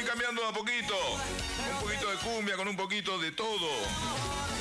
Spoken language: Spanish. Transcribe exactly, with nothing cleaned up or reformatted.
cambiando a poquito. Un poquito de cumbia con un poquito de todo.